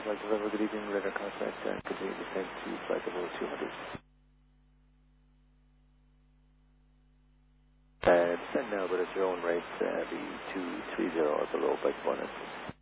Flight November, good evening, radar contact, and continue descent to flight level 200. Descend now, but at your own rate, the 230 or below, by bonus.